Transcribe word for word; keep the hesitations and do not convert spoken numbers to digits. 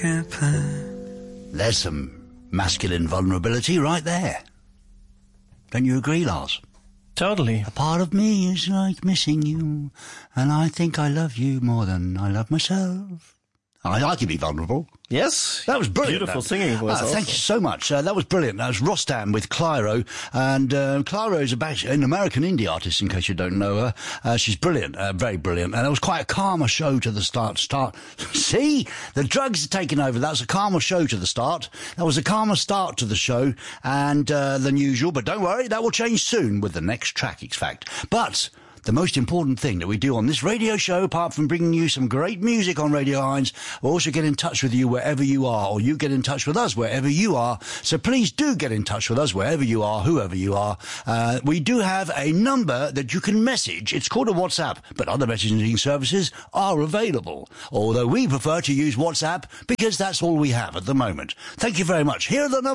There's some masculine vulnerability right there. Don't you agree, Lars? Totally. A part of me is like missing you, and I think I love you more than I love myself. I, I can be vulnerable. Yes. That was brilliant. Beautiful that. singing voice. Uh, thank you so much. Uh, that was brilliant. That was Rostam with Clyro. And uh, Clyro is about, an American indie artist, in case you don't know her. Uh, she's brilliant, uh, very brilliant. And it was quite a calmer show to the start. Start. See? The drugs are taking over. That was a calmer show to the start. That was a calmer start to the show and uh, than usual. But don't worry, that will change soon with the next track, X Fact. But the most important thing that we do on this radio show, apart from bringing you some great music on Radio Hines, we'll also get in touch with you wherever you are, or you get in touch with us wherever you are. So please do get in touch with us wherever you are, whoever you are. Uh, we do have a number that you can message. It's called a WhatsApp, but other messaging services are available. Although we prefer to use WhatsApp because that's all we have at the moment. Thank you very much. Here are the numbers.